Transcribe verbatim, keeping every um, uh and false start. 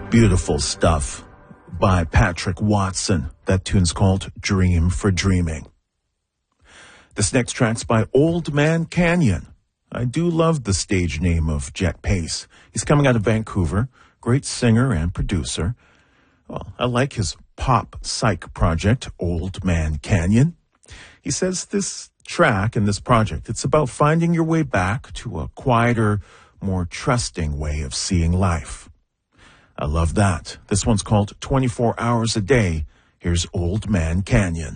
Beautiful stuff by Patrick Watson. That tune's called Dream for Dreaming. This next track's by Old Man Canyon. I do love the stage name of Jet Pace. He's coming out of Vancouver, great singer and producer. Well, I like his pop psych project, Old Man Canyon. He says this track and this project, it's about finding your way back to a quieter, more trusting way of seeing life. I love that. This one's called twenty-four hours a day. Here's Old Man Canyon.